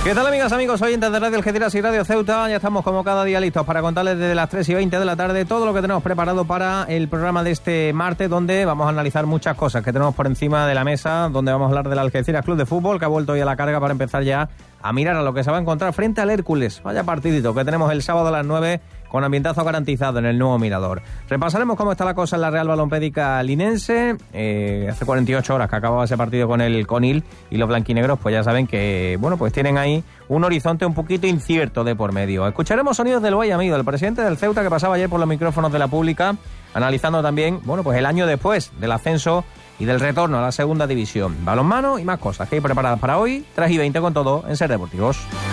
¿Qué tal, amigas, amigos, oyentes de Radio Algeciras y Radio Ceuta? Ya estamos como cada día listos para contarles desde las 3:20 de la tarde todo lo que tenemos preparado para el programa de este martes, donde vamos a analizar muchas cosas que tenemos por encima de la mesa, donde vamos a hablar del Algeciras Club de Fútbol, que ha vuelto hoy a la carga para empezar ya a mirar a lo que se va a encontrar frente al Hércules. Vaya partidito que tenemos el sábado a las 9 con ambientazo garantizado en el nuevo Mirador. Repasaremos cómo está la cosa en la Real Balompédica Linense. Hace 48 horas que acababa ese partido con el Conil, y los blanquinegros pues ya saben que, bueno, pues tienen ahí un horizonte un poquito incierto de por medio. Escucharemos sonidos del Guayamido, el presidente del Ceuta, que pasaba ayer por los micrófonos de la Pública, analizando también, bueno, pues el año después del ascenso y del retorno a la segunda división. Balonmano y más cosas que hay preparadas para hoy, 3:20 con todo en Ser Deportivos.